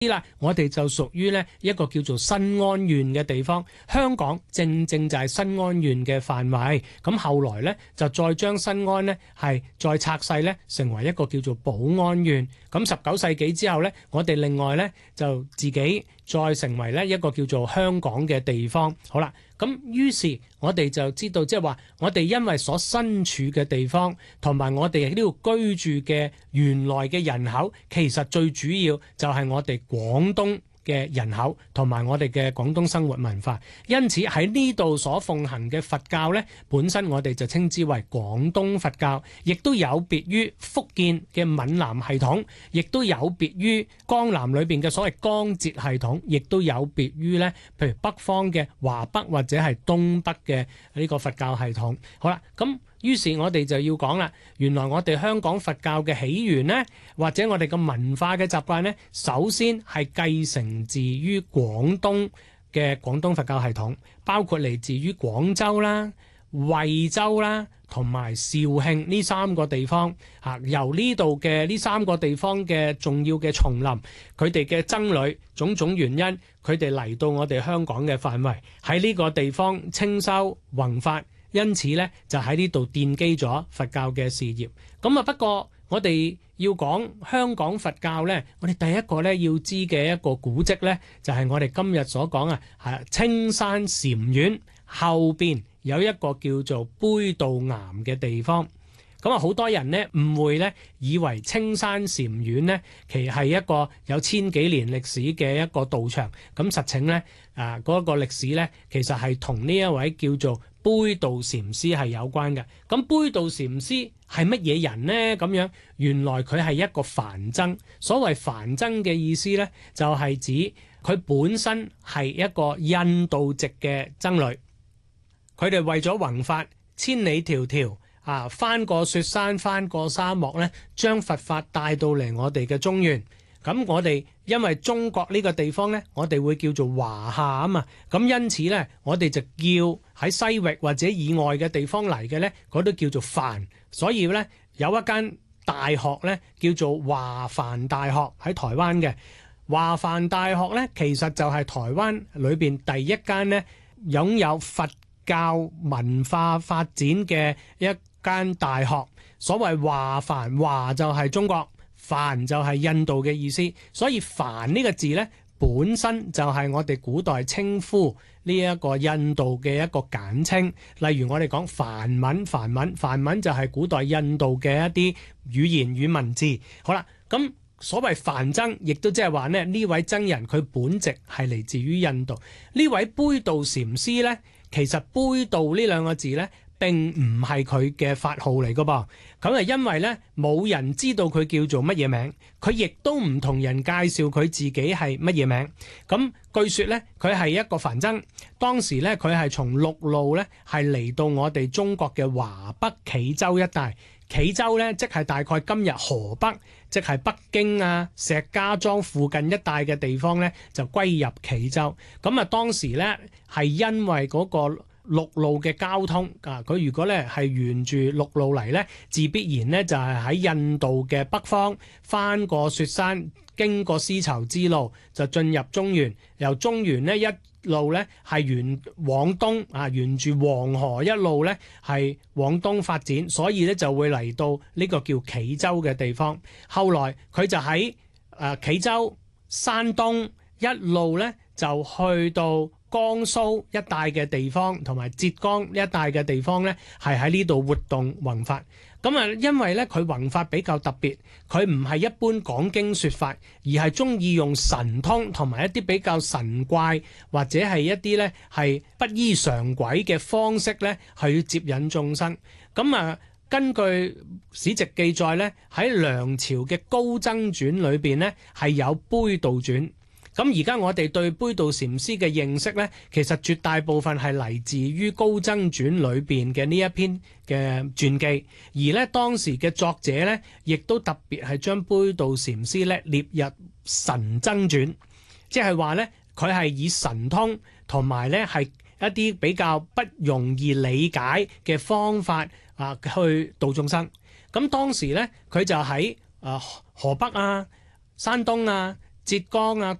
啦，我哋就屬於呢一個叫做新安縣嘅地方，香港正正就係新安縣嘅範圍。咁後來呢，就再將新安呢係再拆細呢，成為一個叫做寶安縣。咁19世紀之後呢，我哋另外呢就自己再成為呢一個叫做香港嘅地方。好啦，咁於是我哋就知道，即係話我哋因為所身處嘅地方同埋我哋喺呢度居住嘅原來嘅人口，其實最主要就係我哋廣東嘅人口同埋我哋嘅廣東生活文化。因此喺呢度所奉行嘅佛教呢，本身我哋就稱之為廣東佛教，亦都有別於福建嘅閩南系統，亦都有別於江南裏邊嘅所謂江浙系統，亦都有別於呢，譬如北方嘅華北或者係東北嘅呢個佛教系統。好啦，咁於是我哋就要講啦，原來我哋香港佛教嘅起源呢，或者我哋嘅文化嘅習慣呢，首先係繼承自於廣東嘅廣東佛教系統，包括嚟自於廣州啦、惠州啦同埋肇慶呢3個地方。由呢度嘅呢3個地方嘅重要嘅叢林，佢哋嘅僧侶種種原因，佢哋嚟到我哋香港嘅範圍，喺呢個地方清修弘法。因此咧，就喺呢度奠基咗佛教嘅事業。咁啊，不過我哋要講香港佛教咧，我哋第一個咧要知嘅一個古蹟咧，就係我哋今日所講係青山禪院後邊有一個叫做杯渡岩嘅地方。咁啊，好多人咧誤會咧，以為青山禪院咧其實係一個有1000幾年歷史嘅一個道場。咁實情咧嗰個歷史咧，其實係同呢一位叫做杯渡禪師係有關嘅。咁杯渡禪師係乜嘢人呢？咁樣原來佢係一個梵僧。所謂梵僧嘅意思呢，就係指佢本身係一個印度籍嘅僧侶。佢哋為咗弘法，千里迢迢翻過雪山，翻過沙漠呢，將佛法帶到嚟我哋嘅中原。咁我哋因為中國呢個地方呢，我哋會叫做華夏啊嘛，咁因此呢，我哋就叫喺西域或者以外嘅地方嚟嘅呢，嗰都叫做梵。所以呢，有一間大學呢，叫做華梵大學喺台灣嘅。華梵大學呢，其實就係台灣裏邊第一間呢，擁有佛教文化發展嘅一間大學。所謂華梵，華就係中國，梵就係印度嘅意思，所以梵呢個字呢，本身就係我哋古代稱呼呢一個印度嘅一個簡稱。例如我哋講梵文，梵文就係古代印度嘅一啲語言與文字。好啦，咁所謂梵僧，亦都即係話呢位僧人佢本籍係嚟自於印度。呢位杯渡禪師呢，其實杯渡呢兩個字呢，並唔係佢嘅法號嚟噶噃，咁係因為呢，冇人知道佢叫做乜嘢名，佢亦都唔同人介紹佢自己係乜嘢名。咁據說呢，佢係一個梵僧，當時呢，佢係從陸路呢，係嚟到我哋中國嘅華北蘄州一帶。蘄州呢，即係大概今日河北，即係北京石家莊附近一帶嘅地方呢，就歸入蘄州。咁啊，當時呢，係因為嗰個陸路嘅交通佢如果咧係沿住陸路嚟呢，自必然呢就係喺印度嘅北方翻過雪山，經過絲綢之路就進入中原，由中原呢一路呢係往東沿住黃河一路呢係往東發展，所以呢就會嚟到呢個叫蘄州嘅地方。後來佢就喺蘄州、山東一路呢就去到江蘇一帶嘅地方同埋浙江一帶嘅地方呢，係喺呢度活動弘法。咁因為呢，佢弘法比較特別，佢唔係一般講經說法，而係中意用神通同埋一啲比較神怪或者係一啲呢係不依常軌嘅方式呢去接引眾生。咁根據史籍記載呢，喺梁朝嘅高僧傳裏邊呢，係有杯渡傳。咁而家我哋對杯渡禪師嘅認識呢，其實絕大部分係嚟自於高僧傳裏邊嘅呢一篇嘅傳記，而呢當時嘅作者呢，亦都特別係將杯渡禪師呢列入神僧傳，即係話呢，佢係以神通同埋呢係一啲比較不容易理解嘅方法去度眾生。咁當時呢，佢就喺河北山東浙江啊、